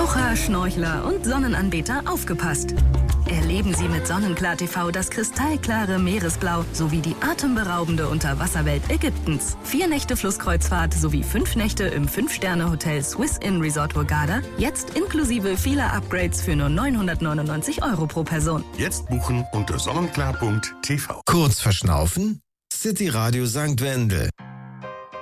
Taucher, Schnorchler und Sonnenanbeter aufgepasst. Erleben Sie mit Sonnenklar TV das kristallklare Meeresblau sowie die atemberaubende Unterwasserwelt Ägyptens. 4 Nächte Flusskreuzfahrt sowie 5 Nächte im 5-Sterne-Hotel Swiss Inn Resort Hurghada. Jetzt inklusive vieler Upgrades für nur 999 € pro Person. Jetzt buchen unter sonnenklar.tv. Kurz verschnaufen? City Radio St. Wendel.